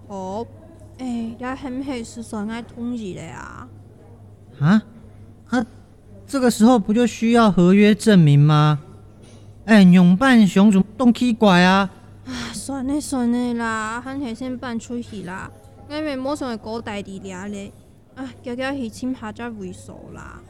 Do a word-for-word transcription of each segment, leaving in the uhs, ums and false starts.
哦，哎，你很黑是算爱统计的呀？ 啊啊，这个时候不就需要合约证明吗？哎，用办熊怎么动奇怪啊？ 啊，算了算了啦，咱系先办出去啦，我袂马上会古代伫遐咧。啊，交交去请下才猥琐啦。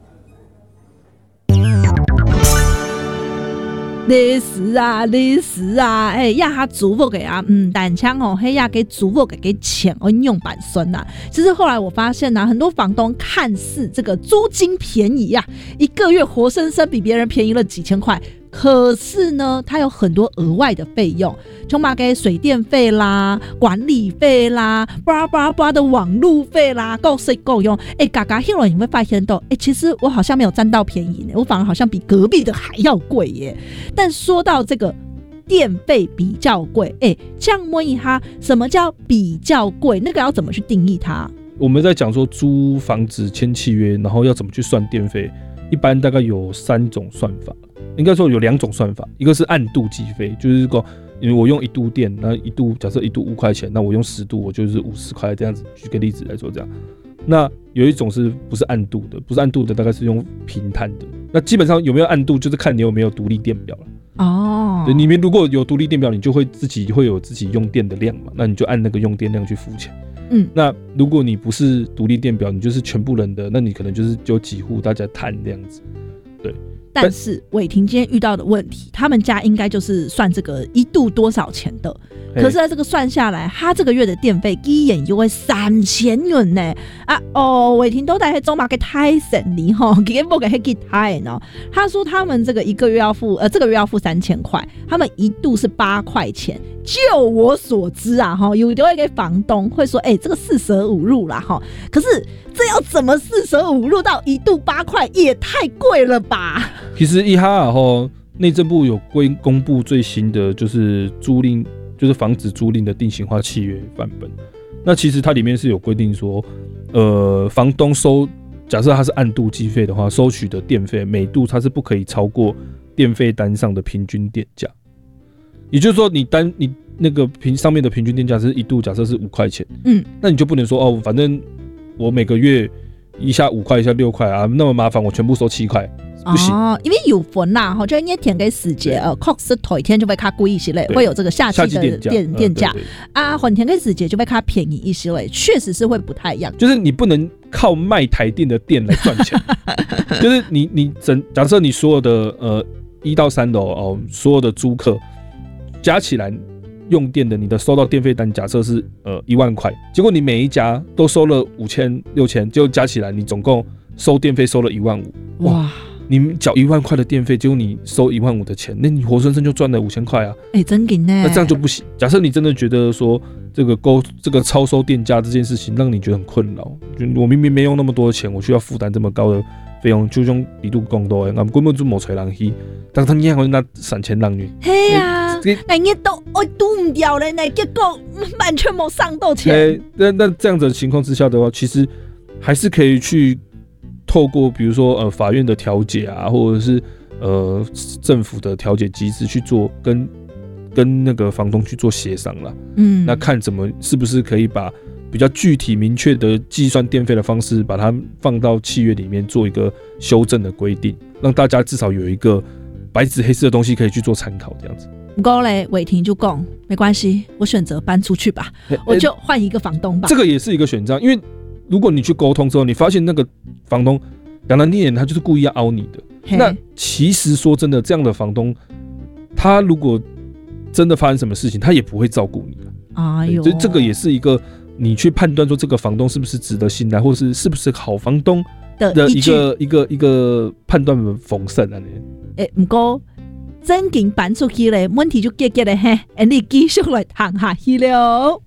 历史啊，历史啊，哎、欸，呀，他祖母给啊，嗯，但枪哦，嘿呀，给祖母给给钱哦，用板孙呐。其实后来我发现呐、啊，很多房东看似这个租金便宜呀、啊，一个月活生生比别人便宜了几千块。可是呢，它有很多额外的费用，就嘛给水电费啦、管理费啦、巴拉巴拉巴拉的网路费啦，够税够用。哎、欸，嘎嘎，后来你会发现到，哎、欸，其实我好像没有占到便宜呢，我反而好像比隔壁的还要贵耶。但说到这个电费比较贵，哎、欸，这样问一下，什么叫比较贵？那个要怎么去定义它？ 我们在讲说租房子签契约，然后要怎么去算电费，一般大概有三种算法。应该说有两种算法，一个是按度计费，就是说，因为我用一度电，那一度假设一度五块钱，那我用十度，我就是五十块这样子。举个例子来说，这样。那有一种是不是按度的？不是按度的，大概是用平摊的。那基本上有没有按度，就是看你有没有独立电表了。 哦， 对，你们如果有独立电表，你就会自己会有自己用电的量嘛，那你就按那个用电量去付钱。嗯，那如果你不是独立电表，你就是全部人的，那你可能就是就几户大家摊这样子。对。 但是伟霆今天遇到的问题，他们家应该就是算这个一度多少钱的，可是在这个算下来，他这个月的电费一眼就会三千元呢。啊哦，伟霆都在黑中马给太省力哈，给不给给太呢？他说他们这个一个月要付，呃，这个月要付三千块，他们一度是八块钱。就我所知啊，哈，有的会给房东会说，哎、欸，这个四舍五入啦，哈，可是这要怎么四舍五入到一度八块，也太贵了吧？ 其实一哈啊，哈，内政部有公布最新的就是租赁，就是房子租赁的定型化契约范本。那其实它里面是有规定说，呃，房东收，假设他是按度计费的话，收取的电费每度它是不可以超过电费单上的平均电价。也就是说，你单你那个平上面的平均电价是一度，假设是五块钱，嗯，那你就不能说哦，反正我每个月一下五块，一下六块啊，那么麻烦，我全部收七块，不行。 哦，因为有分啦，哈，就你填给死节，呃 ，cox 头一天就会卡贵一些嘞，会有这个夏季的电电价啊，混填给死节就会卡便宜一些嘞，确实是会不太一样。 就是你不能靠卖台电的电来赚钱，就是你你整假设你所有的呃一到三楼哦，所有的租客加起来用电的，你的收到电费单假设是呃一万块，结果你每一家都收了五千六千，结果加起来你总共收电费收了一万五，哇！你缴一万块的电费，结果你收一万五的钱，那你活生生就赚了五千块啊！ 哎、欸，真紧呢。 那这样就不行。假设你真的觉得说这个勾这个超收电价这件事情让你觉得很困扰，就我明明没用那么多的钱，我需要负担这么高的费用，就用力度更多的，我根本就没找人去，但他你还会拿三千让你。 嘿啊，人家都我赌唔掉了呢，结果完全没上到钱。 欸、那那这样子的情况之下的话，其实还是可以去透过比如说呃法院的调解啊，或者是呃政府的调解机制去做跟跟那个房东去做协商啦。嗯，那看怎么是不是可以把比较具体明确的计算电费的方式，把它放到契约里面做一个修正的规定，让大家至少有一个白纸黑字的东西可以去做参考，这样子。 不过嘞，伟霆就讲没关系，我选择搬出去吧，欸、我就换一个房东吧。 这个也是一个选项，因为如果你去沟通之后，你发现那个房东讲难听点，他就是故意要凹你的。那其实说真的，这样的房东，他如果真的发生什么事情，他也不会照顾你了。哎呦，所以这个也是一个你去判断说这个房东是不是值得信赖，或是是不是好房东的一个一个一个判断的风声啊。 哎，不过真紧搬出去嘞，问题就解决了嘿，你继续来谈下去了。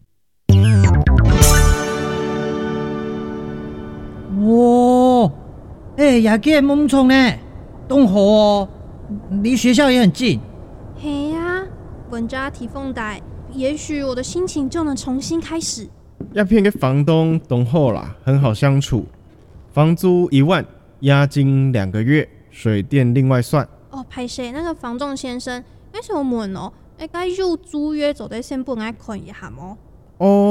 哇，哎、欸，亚健猛冲呢，东河哦，离学校也很近。 嘿呀、啊，稳扎提缝带，也许我的心情就能重新开始。 要骗给房东东后啦，很好相处，房租一万，押金两个月，水电另外算。 哦，拍谁？那个房仲先生，为什么问哦？哎，该入租约走在先本来看一下吗？ 哦。